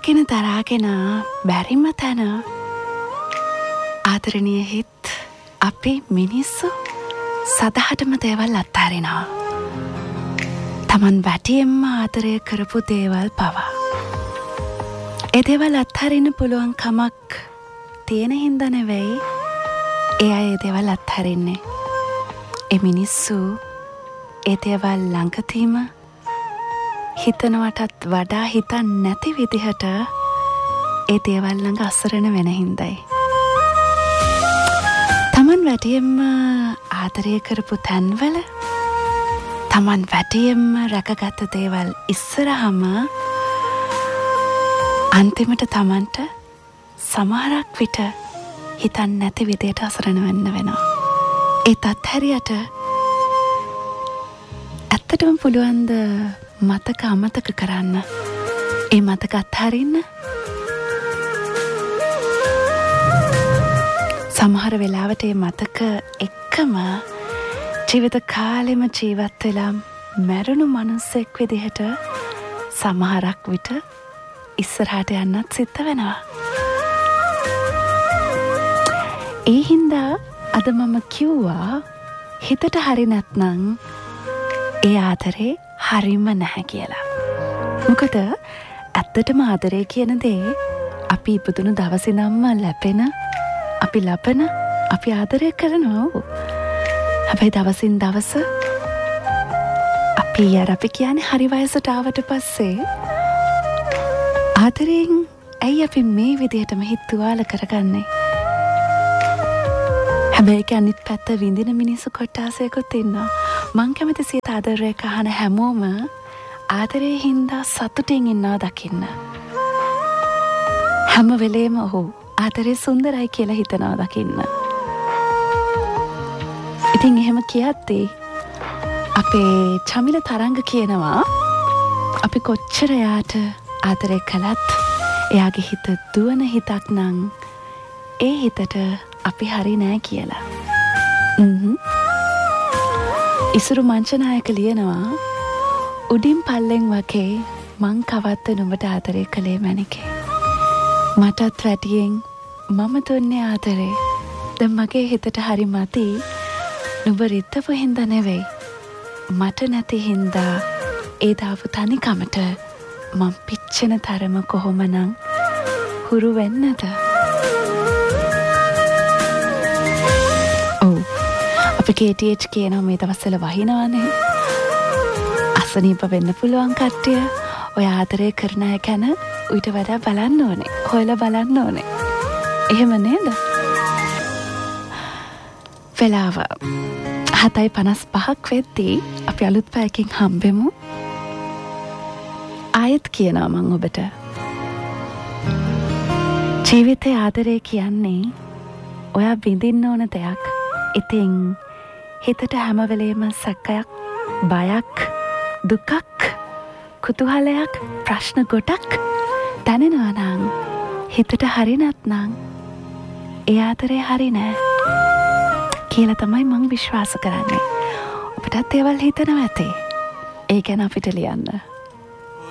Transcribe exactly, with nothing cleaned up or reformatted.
තියාගෙන දරාගෙන බැරිම තැන ආදරණීය හිත් අපි මිනිස්සු සදහටම දේවල් අත්හරිනවා. තමන් වැටියෙන්ම ආදරය කරපු දේවල් පවා. ඒ දේවල් අත්හරින්න පුළුවන් කමක් තියෙන හින්දා නෙවෙයි ඒ අය ඒ දේවල් අත්හරින්නේ. ඒ මිනිස්සු ඒ දේවල් ළඟදීම හිතනවටත් වඩා හිතන් නැති විදිහට ඒ දේවල් ළඟ අසරණ වෙන හින්දායි. තමන් වැටියෙන්ම ආදරය කරපු තැන්වල තමන් වැටියෙන්ම රැකගත් දේවල් ඉස්සරහම අන්තිමට තමන්ට සමහරක් විට හිතන් නැති විදියට අසරණ වෙන්න වෙනවා. ඒත් අත්හැරියට ඇත්තටම පුළුවන්ද මතක අමතක කරන්න? ඒ මතක අත්හරින්න? සමහර වෙලාවට ඒ මතක එක්කම ජීවිත කාලෙම ජීවත් වෙලා මැරුණු මනුස්සෙක් විදිහට සමහරක් විට ඉස්සරහට යන්නත් සිද්ධ වෙනවා. ඒ හින්දා අද මම කිව්වා හිතට හරි නැත්නම් ඒ ආදරේ හරිම නැහැ කියලා. මොකද ඇත්තටම ආදරේ කියන දේ අපි ඉපදුණු දවසේ ඉඳන්ම ලැබෙන, අපි ලබන, අපි ආදරය කරනවා. හැබැයි දවසින් දවස අපි අර අපි කියන්නේ හරි වයසට ආවට පස්සේ ආදරයෙන් ඇයි අපි මේ විදිහටම හිත තුවාල කරගන්නේ? හැබැයි ඒක අනිත් පැත්ත විඳින මිනිස්සු කොට්ටාසයකුත් ඉන්නවා. මං කැමති සියත ආදරය කහන හැමෝම ආදරේ හින්දා සතුටින් ඉන්නවා දකින්න. හැම වෙලේම ඔහු ආදරේ සුන්දරයි කියලා හිතනවා දකින්න. ඉතින් එහෙම කියද්දී අපේ චමිල තරංග කියනවා අපි කොච්චර යාට ආදරය කළත් එයාගේ හිත දුවන හිතක් නම් ඒ හිතට අපි හරි නෑ කියලා. ඉසුරු මංචනායක ලියනවා උඩින් පල්ලෙන් වගේ මං කවත්ත නුඹට ආදරය කළේ මැනිකේ. මටත් වැටියෙන් මම දුන්නේ ආදරේ. දැන් මගේ හිතට හරි මදි. නුඹ රිද්දපු හින්දා නෙවෙයි. මට නැති හින්දා ඒ දාපු තනිකමට මං පිච්චෙන තරම කොහොමනම් හුරු වෙන්නද? ඔව්. අපි කේ ටී එච් කියනවා මේ දවස්වල වහිනවනේ. අසනීප වෙන්න පුළුවන් කට්ටිය ඔය ආදරය කරන අය ගැන ඊට වඩා බලන්න ඕනේ. හොයලා බලන්න ඕනේ. එහෙම නේද? වෙලාව හතයි පනස් පහක් වෙද්දී අපි අලුත් පැයකින් හම්බෙමු. ආයෙත් කියනවා මං ඔබට. ජීවිතේ ආදරය කියන්නේ ඔයා විඳින්න ඕන දෙයක්. ඉතින් හිතට හැම වෙලේම සැකයක්, බයක්, දුකක්, කුතුහලයක්, ප්‍රශ්න ගොඩක් දැනෙනවා නම් හිතට හරි නැත්නම් ඒ ආදරේ හරි නෑ කියලා තමයි මං විශ්වාස කරන්නේ. ඔබටත් ඒවල් හිතනවා ඇති. ඒ ගැන අපිට ලියන්න.